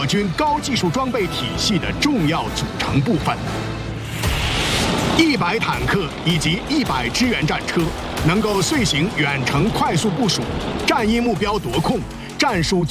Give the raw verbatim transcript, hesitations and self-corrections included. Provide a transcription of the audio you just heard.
我军高技术装备体系的重要组成部分。一百坦克以及一百支援战车能够遂行远程快速部署、战役目标夺控、战术